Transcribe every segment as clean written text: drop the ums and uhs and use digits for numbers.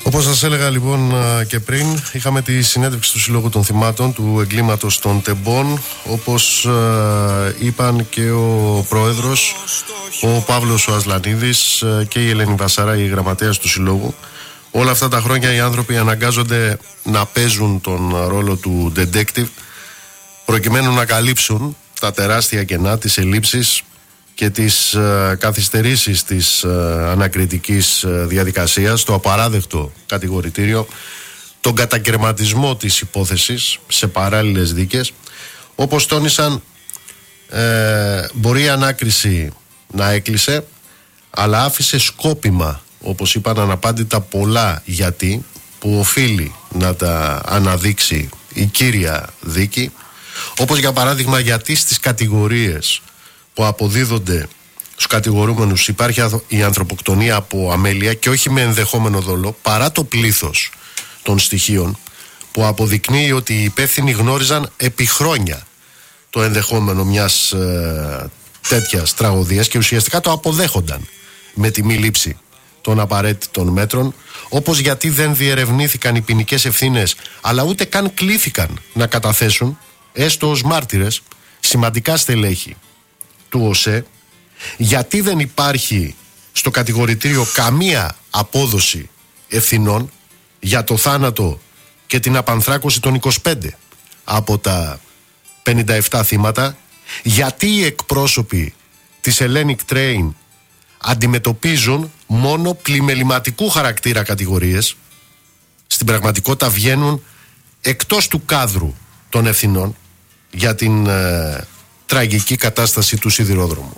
Όπως σας έλεγα λοιπόν και πριν, είχαμε τη συνέντευξη του Συλλόγου των Θυμάτων του εγκλήματος των Τεμπών. Όπως είπαν και ο πρόεδρος, ο Παύλος ο Ασλανίδης και η Ελένη Βασαρά, η γραμματέας του Συλλόγου, όλα αυτά τα χρόνια οι άνθρωποι αναγκάζονται να παίζουν τον ρόλο του detective προκειμένου να καλύψουν τα τεράστια κενά, τις ελλείψεις και τις καθυστερήσεις της ανακριτικής διαδικασίας, το απαράδεκτο κατηγορητήριο, τον κατακαιρματισμό της υπόθεσης σε παράλληλες δίκες. Όπως τόνισαν, μπορεί η ανάκριση να έκλεισε, αλλά άφησε σκόπιμα, όπως είπαν, αναπάντητα πολλά γιατί, που οφείλει να τα αναδείξει η κύρια δίκη, όπως για παράδειγμα γιατί στις κατηγορίες που αποδίδονται στους κατηγορούμενους υπάρχει η ανθρωποκτονία από αμέλεια και όχι με ενδεχόμενο δόλο, παρά το πλήθος των στοιχείων που αποδεικνύει ότι οι υπεύθυνοι γνώριζαν επί χρόνια το ενδεχόμενο μιας τέτοιας τραγωδίας και ουσιαστικά το αποδέχονταν με τη μη λήψη των απαραίτητων μέτρων, όπως γιατί δεν διερευνήθηκαν οι ποινικές ευθύνες, αλλά ούτε καν κλήθηκαν να καταθέσουν, έστω ως μάρτυρες, σημαντικά στελέχη του ΟΣΕ, γιατί δεν υπάρχει στο κατηγορητήριο καμία απόδοση ευθυνών για το θάνατο και την απανθράκωση των 25 από τα 57 θύματα, γιατί οι εκπρόσωποι της Hellenic Train αντιμετωπίζουν μόνο πλημεληματικού χαρακτήρα κατηγορίες, στην πραγματικότητα βγαίνουν εκτός του κάδρου των ευθυνών για την τραγική κατάσταση του σιδηρόδρομου.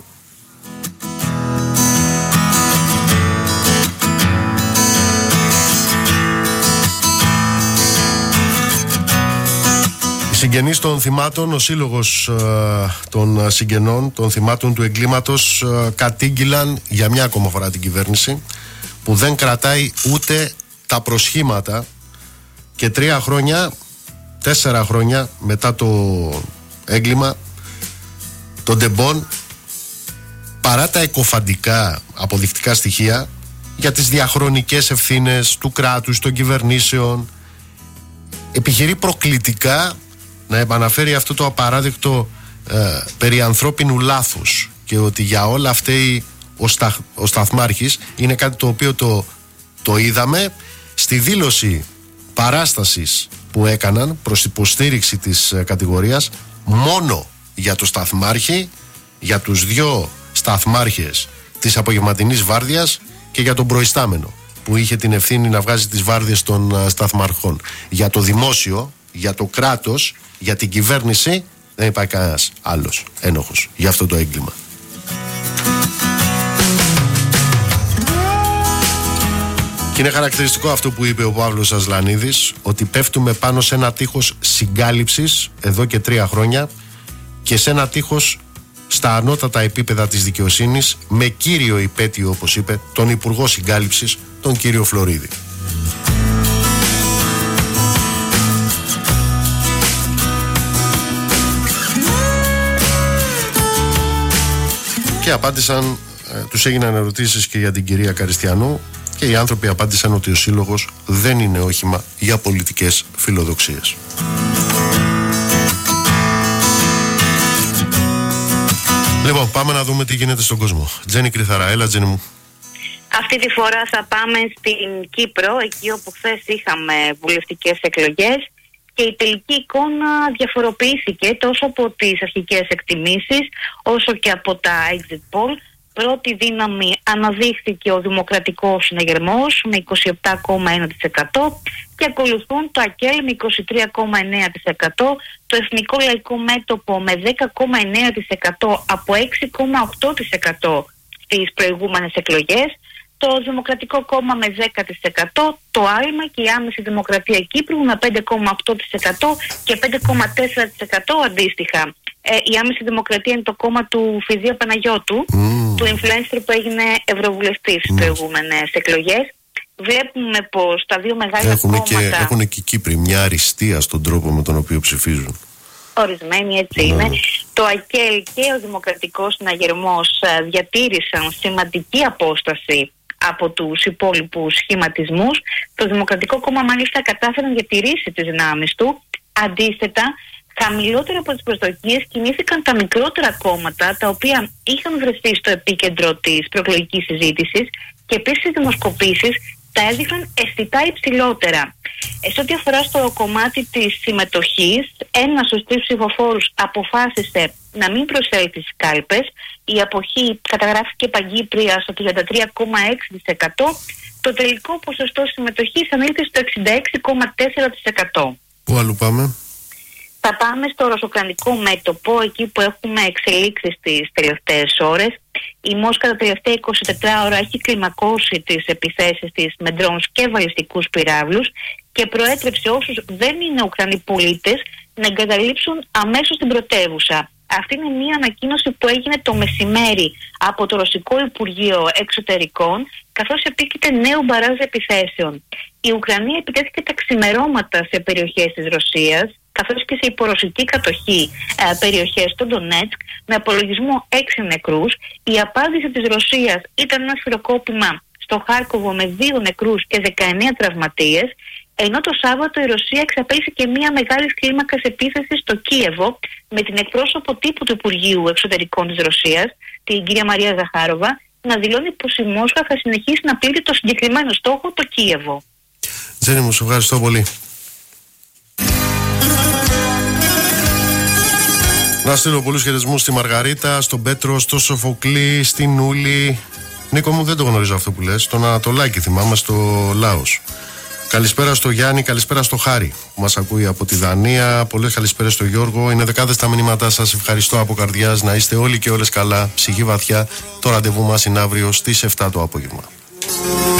Οι συγγενείς των θυμάτων, ο σύλλογος των συγγενών των θυμάτων του εγκλήματος κατήγγυλαν για μια ακόμα φορά την κυβέρνηση που δεν κρατάει ούτε τα προσχήματα και 4 χρόνια μετά το έγκλημα των Τεμπών, παρά τα εκοφαντικά αποδεικτικά στοιχεία για τις διαχρονικές ευθύνες του κράτους, των κυβερνήσεων, επιχειρεί προκλητικά να επαναφέρει αυτό το απαράδεκτο περί ανθρώπινου λάθους και ότι για όλα φταίει ο Σταθμάρχης. Είναι κάτι το οποίο το είδαμε στη δήλωση παράστασης που έκαναν προς υποστήριξη της κατηγορίας μόνο για το Σταθμάρχη, για τους 2 σταθμάρχες της απογευματινής βάρδιας και για τον προϊστάμενο που είχε την ευθύνη να βγάζει τις βάρδιες των σταθμαρχών. Για το δημόσιο, για το κράτος, για την κυβέρνηση δεν υπάρχει κανένας άλλος ένοχος για αυτό το έγκλημα. Και είναι χαρακτηριστικό αυτό που είπε ο Παύλος Ασλανίδης, ότι πέφτουμε πάνω σε ένα τείχος συγκάλυψης εδώ και 3 χρόνια και σε ένα τείχος στα ανώτατα επίπεδα της δικαιοσύνης, με κύριο υπέτειο, όπως είπε, τον Υπουργό Συγκάλυψης, τον κύριο Φλωρίδη. Και απάντησαν, τους έγιναν ερωτήσεις και για την κυρία Καριστιανού και οι άνθρωποι απάντησαν ότι ο Σύλλογος δεν είναι όχημα για πολιτικές φιλοδοξίες. Λοιπόν, πάμε να δούμε τι γίνεται στον κόσμο. Τζένι Κρυθαρά, έλα Τζένι μου. Αυτή τη φορά θα πάμε στην Κύπρο, εκεί όπου χθες είχαμε βουλευτικές εκλογές και η τελική εικόνα διαφοροποιήθηκε τόσο από τις αρχικές εκτιμήσεις όσο και από τα exit poll. Πρώτη δύναμη αναδείχθηκε ο Δημοκρατικός Συναγερμός με 27,1% και ακολουθούν το ΑΚΕΛ με 23,9%, το Εθνικό Λαϊκό Μέτωπο με 10,9% από 6,8% στις προηγούμενες εκλογές, το Δημοκρατικό Κόμμα με 10%, το Άλμα και η Άμεση Δημοκρατία Κύπρου με 5,8% και 5,4% αντίστοιχα. Η Άμεση Δημοκρατία είναι το κόμμα του Φιδία Παναγιώτου, του influencer που έγινε ευρωβουλευτής στις προηγούμενες εκλογές. Βλέπουμε πως τα 2 μεγάλα κόμματα... Έχουν και οι Κύπροι μια αριστεία στον τρόπο με τον οποίο ψηφίζουν. Ορισμένοι έτσι είναι. Το ΑΚΕΛ και ο Δημοκρατικός Συναγερμός διατήρησαν σημαντική απόσταση από τους υπόλοιπους σχηματισμούς. Το Δημοκρατικό Κόμμα μάλιστα κατάφερε να διατηρήσει τις δυνάμεις του. Αντίθετα, χαμηλότερα από τις προσδοκίες κινήθηκαν τα μικρότερα κόμματα, τα οποία είχαν βρεθεί στο επίκεντρο της προεκλογικής συζήτησης, και επίσης οι δημοσκοπήσεις τα έδειχναν αισθητά υψηλότερα. Σε ό,τι αφορά στο κομμάτι της συμμετοχής, ένας στους τρεις ψηφοφόρους αποφάσισε να μην προσέλθει στις κάλπες. Η αποχή καταγράφηκε παγκύπρια στο 33,6%. Το τελικό ποσοστό συμμετοχής ανήλθε στο 66,4%. Πού αλλού πάμε? Θα πάμε στο ρωσοκρανικό μέτωπο, εκεί που έχουμε εξελίξεις τις τελευταίες ώρες. Η Μόσχα τα τελευταία 24 ώρα έχει κλιμακώσει τις επιθέσεις της με ντρόουνς και βαλιστικούς πυράβλους και προέτρεψε όσους δεν είναι Ουκρανοί πολίτες να εγκαταλείψουν αμέσως την πρωτεύουσα. Αυτή είναι μια ανακοίνωση που έγινε το μεσημέρι από το Ρωσικό Υπουργείο Εξωτερικών, καθώς επίκειται νέου μπαράζ επιθέσεων. Η Ουκρανία επιτέθηκε τα ξημερώματα σε περιοχές της Ρωσίας, καθώς και σε υπορωσική κατοχή περιοχές στο Ντονέτσκ, με απολογισμό 6 νεκρούς. Η απάντηση της Ρωσίας ήταν ένα σφυροκόπημα στο Χάρκοβο με 2 νεκρούς και 19 τραυματίες, ενώ το Σάββατο η Ρωσία εξαπέλυσε και μια μεγάλη κλίμακα επίθεση στο Κίεβο, με την εκπρόσωπο τύπου του Υπουργείου Εξωτερικών της Ρωσίας, την κυρία Μαρία Ζαχάροβα, να δηλώνει πως η Μόσχα θα συνεχίσει να πλήττει το συγκεκριμένο στόχο, το Κίεβο. Τζέννη μου, σου ευχαριστώ πολύ. Να στείλω πολλούς χαιρετισμούς στη Μαργαρίτα, στον Πέτρο, στο Σοφοκλή, στην Ούλη. Νίκο μου, δεν το γνωρίζω αυτό που λες. Τον Ανατολάκη θυμάμαι, στο Λάος. Καλησπέρα στο Γιάννη, καλησπέρα στο Χάρη που μας ακούει από τη Δανία. Πολλές καλησπέρες στο Γιώργο. Είναι δεκάδες τα μηνύματά σας. Ευχαριστώ από καρδιάς. Να είστε όλοι και όλες καλά. Ψυχή βαθιά. Το ραντεβού μας είναι αύριο στις 7 το απόγευμα.